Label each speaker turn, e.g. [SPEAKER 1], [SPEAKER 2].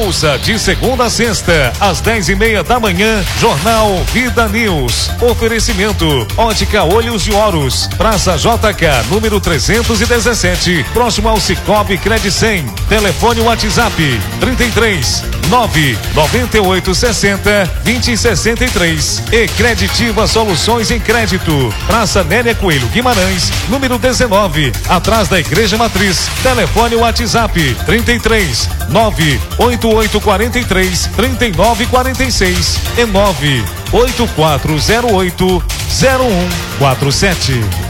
[SPEAKER 1] Ouça de segunda a sexta, às 10:30 da manhã, Jornal Vida News. Oferecimento Ótica Olhos de Horus, Praça JK, número 317, próximo ao Cicobi Credicem. Telefone WhatsApp 33 998 60 2063. E Creditiva Soluções em Crédito, Praça Nélia Coelho Guimarães, número 19, atrás da Igreja Matriz. Telefone WhatsApp 33 98843 3946 e 98408 0147.